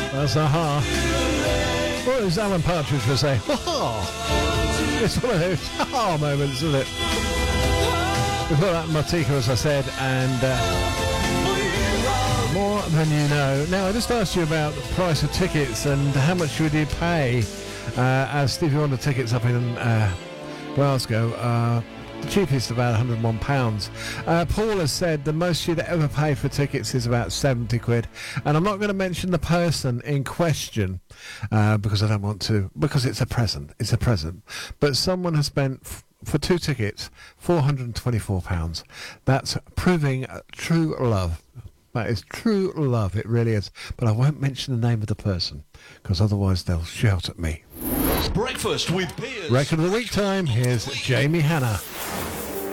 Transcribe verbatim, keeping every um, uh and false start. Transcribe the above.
That's aha. Well, as Alan Partridge would say, ha-ha. It's one of those ha-ha moments, isn't it? Before that, Martika, as I said, and uh, More Than You Know. Now, I just asked you about the price of tickets and how much would you pay uh, as Stevie Wonder tickets up in uh, Glasgow. Uh, the cheapest about one hundred and one pounds. Uh, Paul has said the most you'd ever pay for tickets is about seventy quid. And I'm not going to mention the person in question uh, because I don't want to, because it's a present. It's a present. But someone has spent, f- for two tickets, four hundred and twenty-four pounds. That's proving uh, true love. That is true love, it really is. But I won't mention the name of the person, because otherwise they'll shout at me. Breakfast with Piers. Record of the week time, here's Jamie Hanna.